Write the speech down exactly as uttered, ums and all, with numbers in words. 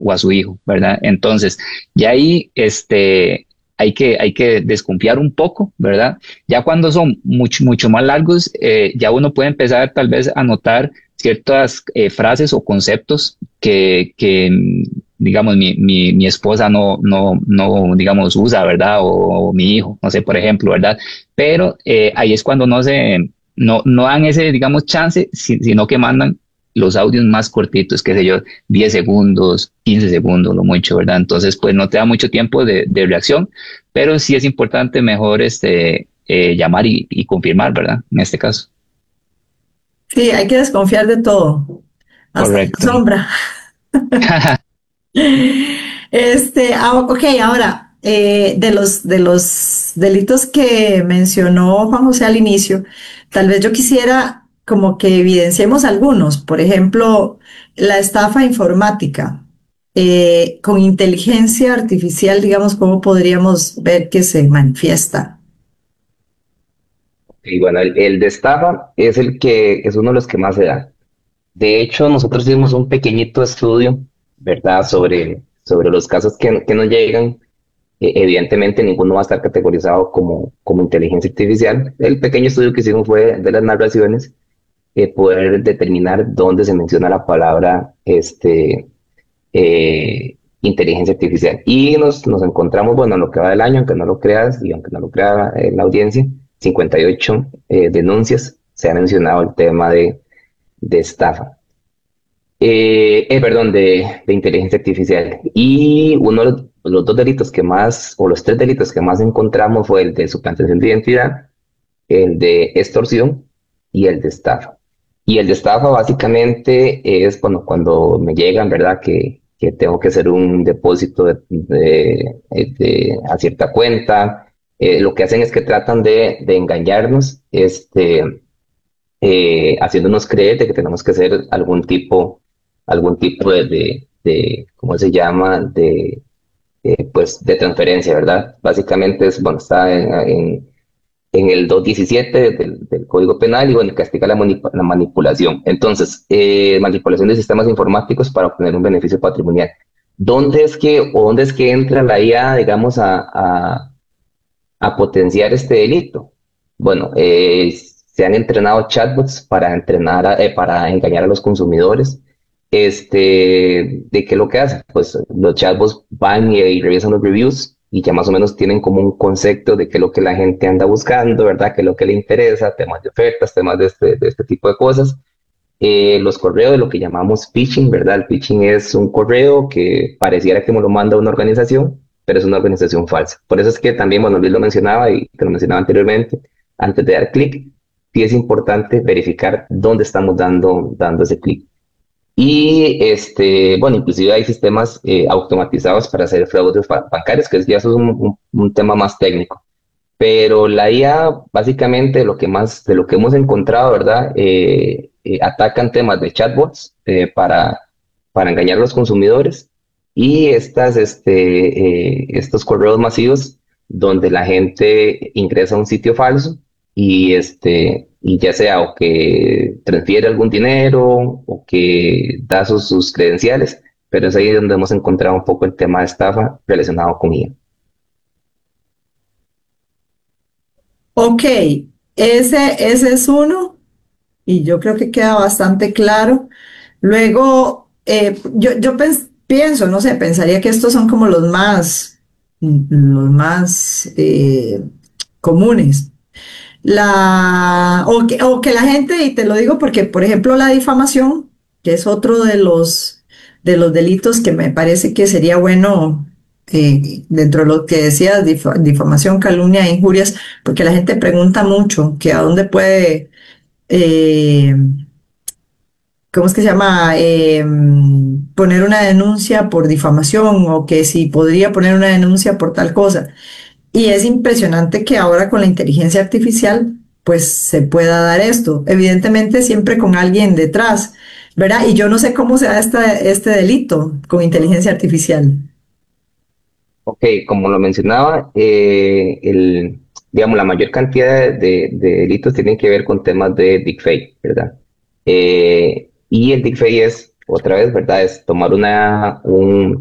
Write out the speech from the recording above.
o a su hijo, ¿verdad? Entonces, ya ahí, este, hay que, hay que desconfiar un poco, ¿verdad? Ya cuando son mucho, mucho más largos, eh, ya uno puede empezar tal vez a notar ciertas eh, frases o conceptos que, que mm, digamos, mi, mi, mi esposa no, no, no, digamos, usa, ¿verdad? O, o mi hijo, no sé, por ejemplo, ¿verdad? Pero eh, ahí es cuando no se, no, no dan ese, digamos, chance, si- sino que mandan los audios más cortitos, qué sé yo, diez segundos, quince segundos, lo mucho, ¿verdad? Entonces, pues no te da mucho tiempo de, de reacción, pero sí es importante mejor este, eh, llamar y, y confirmar, ¿verdad? En este caso. Sí, hay que desconfiar de todo, hasta de la Correcto. sombra. Este, ah, ok, ahora, eh, de los, de los delitos que mencionó Juan José al inicio, tal vez yo quisiera como que evidenciemos algunos. Por ejemplo, la estafa informática. Eh, con inteligencia artificial, digamos, ¿cómo podríamos ver que se manifiesta? Y bueno, el, el de estafa es el que es uno de los que más se da. De hecho, nosotros hicimos un pequeñito estudio, ¿verdad?, sobre, sobre los casos que, que nos llegan. Eh, evidentemente, ninguno va a estar categorizado como, como inteligencia artificial. El pequeño estudio que hicimos fue de las narraciones, eh, poder determinar dónde se menciona la palabra este, eh, inteligencia artificial. Y nos, nos encontramos, bueno, en lo que va del año, aunque no lo creas y aunque no lo crea eh, la audiencia, cincuenta y ocho eh, denuncias se ha mencionado el tema de, de estafa. Eh, eh, perdón, de, de inteligencia artificial. Y uno de los, los dos delitos que más, o los tres delitos que más encontramos fue el de suplantación de identidad, el de extorsión y el de estafa. Y el de estafa básicamente es cuando, cuando me llegan, ¿verdad? Que, que tengo que hacer un depósito de, de- de- a cierta cuenta. Eh, lo que hacen es que tratan de, de engañarnos, este, eh, haciéndonos creer de que tenemos que hacer algún tipo, algún tipo de, de, de, ¿cómo se llama? De, eh, pues, de transferencia, ¿verdad? Básicamente es, bueno, está en, en en el doscientos diecisiete del, del Código Penal y bueno, castiga la, manip- la manipulación. Entonces, eh, manipulación de sistemas informáticos para obtener un beneficio patrimonial. ¿Dónde es que, o dónde es que entra la I A, digamos, a, a, a potenciar este delito? Bueno, eh, se han entrenado chatbots para entrenar, a- eh, para engañar a los consumidores. Este, ¿de qué es lo que hacen? Pues los chatbots van y, y revisan los reviews y ya más o menos tienen como un concepto de qué es lo que la gente anda buscando, ¿verdad? ¿Qué es lo que le interesa? Temas de ofertas, temas de este, de este tipo de cosas. Eh, los correos de lo que llamamos phishing, ¿verdad? El phishing es un correo que pareciera que me lo manda una organización, pero es una organización falsa. Por eso es que también, bueno, Luis lo mencionaba y te lo mencionaba anteriormente, antes de dar clic, sí es importante verificar dónde estamos dando, dando ese clic. Y este, bueno, inclusive hay sistemas eh, automatizados para hacer fraudes ba- bancarios, que ya eso es un, un- un tema más técnico. Pero la I A, básicamente, lo que más, de lo que hemos encontrado, ¿verdad? Eh, eh, atacan temas de chatbots eh, para, para engañar a los consumidores y estas, este, eh, estos correos masivos donde la gente ingresa a un sitio falso y, este, y ya sea o que transfiere algún dinero o que da sus, sus credenciales, pero es ahí donde hemos encontrado un poco el tema de estafa relacionado con I A. Ok, ese, ese es uno y yo creo que queda bastante claro. Luego, eh, yo, yo pens- pienso, no sé, pensaría que estos son como los más, los más eh, comunes. La, o que, o que la gente, y te lo digo porque, por ejemplo, la difamación, que es otro de los, de los delitos que me parece que sería bueno, eh, dentro de lo que decías, dif- difamación, calumnia e injurias, porque la gente pregunta mucho que a dónde puede, eh, ¿cómo es que se llama? Eh, poner una denuncia por difamación o que si podría poner una denuncia por tal cosa. Y es impresionante que ahora con la inteligencia artificial, pues se pueda dar esto. Evidentemente siempre con alguien detrás, ¿verdad? Y yo no sé cómo se da este, este delito con inteligencia artificial. Ok, como lo mencionaba, eh, el, digamos, la mayor cantidad de, de delitos tienen que ver con temas de deepfake, ¿verdad? Eh, y el deepfake es, otra vez, ¿verdad? Es tomar una, un,